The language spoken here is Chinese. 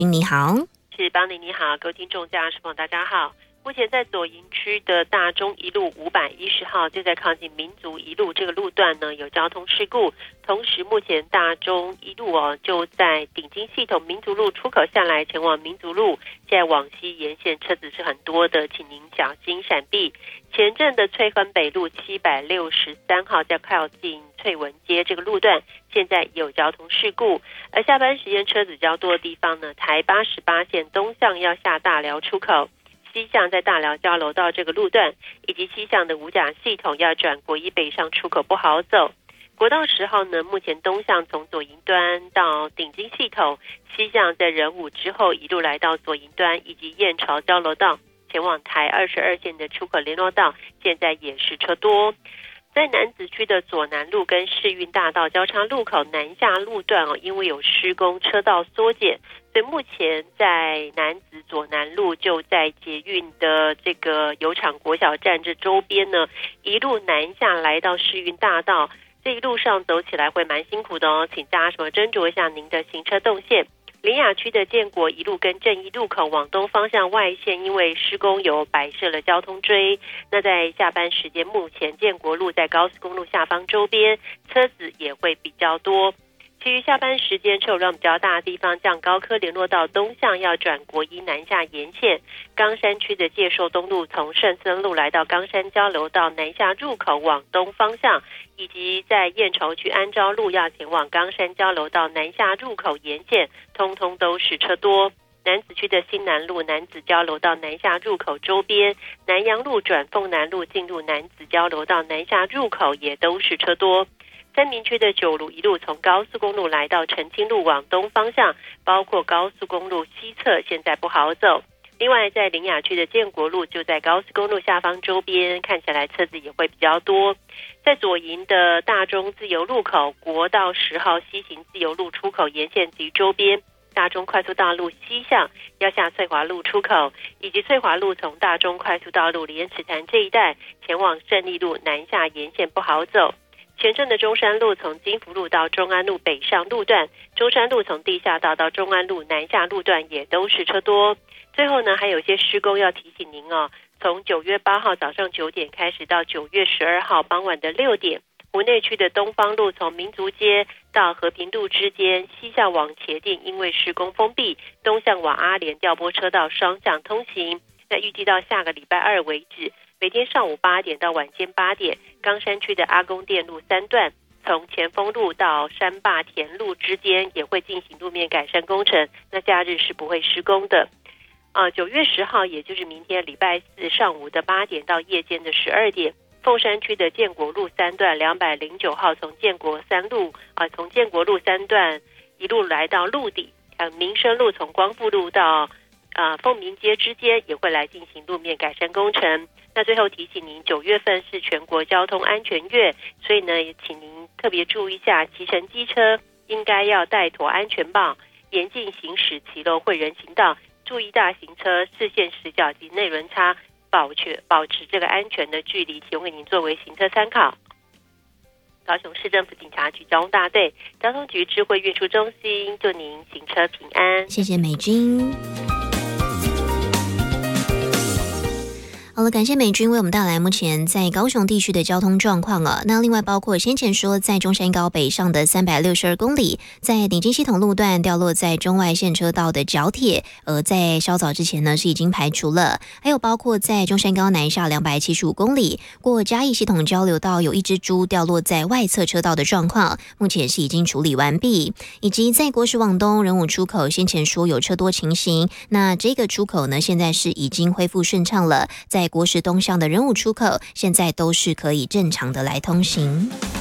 你好。 是邦尼，你好，各位听众家人朋友大家好。目前在左营区的大中一路510号，就在靠近民族一路这个路段呢有交通事故，同时目前大中一路就在顶金系统民族路出口下来前往民族路，现在往西沿线车子是很多的，请您小心闪避。前镇的翠亨北路763号在靠近翠文街这个路段现在也有交通事故，而下班时间车子较多的地方呢，台88线东向要下大寮出口，西向在大寮交流道这个路段，以及西向的五甲系统要转国一北上出口不好走。国道10号呢，目前东向从左营端到顶金系统，西向在仁武之后一路来到左营端以及燕巢交流道，前往台22线的出口联络道现在也是车多。在楠梓区的左南路跟世运大道交叉路口南下路段因为有施工，车道缩减，所以目前在楠梓左南路就在捷运的这个油厂国小站这周边呢，一路南下来到世运大道，这一路上走起来会蛮辛苦的请大家斟酌一下您的行车动线。苓雅区的建国一路跟正义路口往东方向外线，因为施工有摆设了交通锥，那在下班时间目前建国路在高速公路下方周边车子也会比较多。其余下班时间车流量比较大的地方，像高科联络道东向要转国一南下沿线，冈山区的介寿东路从圣森路来到冈山交流道南下入口往东方向，以及在燕巢区安昭路要前往冈山交流道南下入口沿线，通通都是车多。楠梓区的新南路楠梓交流道南下入口周边，南阳路转凤南路进入楠梓交流道南下入口也都是车多。三民区的九如一路从高速公路来到澄清路往东方向，包括高速公路西侧现在不好走。另外在苓雅区的建国路就在高速公路下方周边，看起来车子也会比较多。在左营的大中自由路口、国道10号西行自由路出口沿线及周边，大中快速道路西向要下翠华路出口，以及翠华路从大中快速道路莲池潭这一带前往胜利路南下沿线不好走。前镇的中山路从金福路到中安路北上路段，中山路从地下道到中安路南下路段也都是车多。最后呢，还有一些施工要提醒您从9月8号早上9点开始到9月12号傍晚的6点，湖内区的东方路从民族街到和平路之间西向往茄店因为施工封闭，东向往阿莲调拨车道双向通行。那预计到下个礼拜2为止，每天上午8点到晚间8点，冈山区的阿公店路3段从前锋路到山坝田路之间也会进行路面改善工程，那假日是不会施工的。9月10号也就是明天礼拜4上午的8点到夜间的12点，凤山区的建国路3段209号从建国路3段一路来到路底，民生路从光复路到凤鸣街之间也会来进行路面改善工程。那最后提醒您，9月份是全国交通安全月，所以呢也请您特别注意一下，骑乘机车应该要带妥安全帽，严禁行驶骑楼会人行道，注意大型车视线死角及内轮差，保持这个安全的距离，提供给您作为行车参考。高雄市政府警察局交通大队交通局智慧运输中心，祝您行车平安。 谢谢美君。好了，感谢美君为我们带来目前在高雄地区的交通状况那另外包括先前说在中山高北上的362公里，在顶金系统路段掉落在中外线车道的角铁，在稍早之前呢是已经排除了。还有包括在中山高南下275公里，过嘉义系统交流道有一只猪掉落在外侧车道的状况，目前是已经处理完毕。以及在国十往东仁武出口，先前说有车多情形，那这个出口呢现在是已经恢复顺畅了，在国十东向的仁武出口现在都是可以正常的来通行。